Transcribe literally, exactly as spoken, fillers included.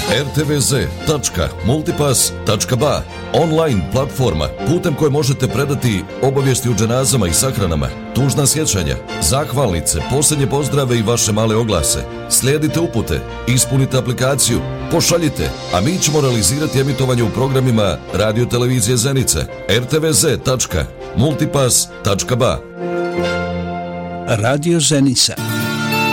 er te ve ze tačka multipass tačka ba, online platforma putem koje možete predati obavijesti o dženazama i sahranama, tužna sjećanja, zahvalnice, posljednje pozdrave i vaše male oglase. Slijedite upute, ispunite aplikaciju, pošaljite, a mi ćemo realizirati emitovanje u programima Radio Televizije Zenica. er te ve ze tačka multipass tačka ba. Radio Zenica.